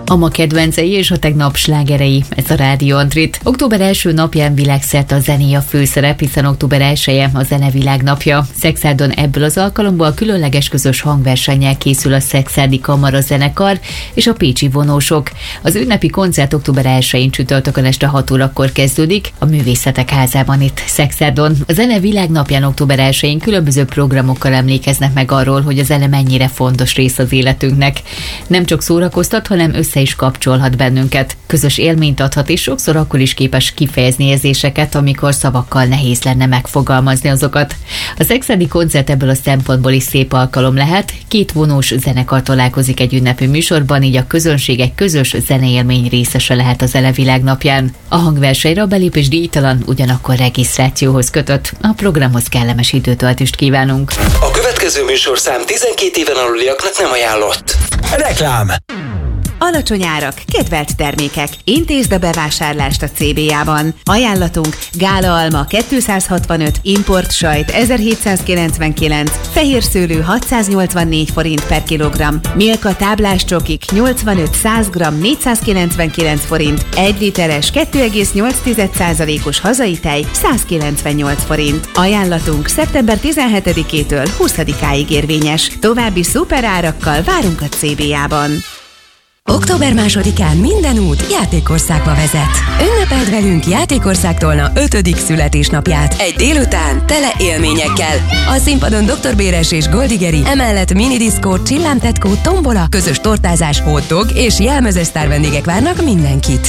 A ma kedvencei és a tegnap slágerei, ez a Rádió Antrit. Október első napján világszerte a zené a főszerep, hiszen október 1-e a Zene Világnapja. Szexárdon ebből az alkalomból különleges közös hangversennyel készül a Szekszárdi Kamara zenekar és a pécsi vonósok. Az ünnepi koncert október 1-én csütörtökön este 6 órakor kezdődik a Művészetek Házában itt Szekszárdon. A Zene Világnapján október 1-én különböző programokkal emlékeznek meg arról, hogy a zene mennyire fontos rész az életünknek. Nem csak szórakoztat, hanem össze is kapcsolhat bennünket. Közös élményt adhat, és sokszor akkor is képes kifejezni érzéseket, amikor szavakkal nehéz lenne megfogalmazni azokat. A szekszárdi koncert ebből a szempontból is szép alkalom lehet. 2 vonós zenekar találkozik egy ünnepi műsorban, így a közönség egy közös zeneélmény részese lehet a Zene Világnapján. A hangversenyre a belépés díjtalan, ugyanakkor regisztrációhoz kötött. A programhoz kellemes időtöltést kívánunk. A következő műsorszám 12 éven aluliaknak nem ajánlott. Reklám. Alacsony árak, kedvelt termékek. Intézd a bevásárlást a CBA-ban. Ajánlatunk: gála alma 265, import sajt 1799, fehér szőlő 684 forint per kilogramm, Milka táblás csokik 85-100 g 499 forint, 1 literes 2,8%-os hazai tej 198 forint. Ajánlatunk szeptember 17-től 20-áig érvényes. További szuperárakkal várunk a CBA-ban. Október 2-án minden út Játékországba vezet. Ünnepeld velünk Játékországtól 5. születésnapját. Egy délután tele élményekkel. A színpadon Dr. Béres és Goldigeri, emellett minidiszkó, csillámtetkó, tombola, közös tortázás, hotdog és jelmezes sztár vendégek várnak mindenkit.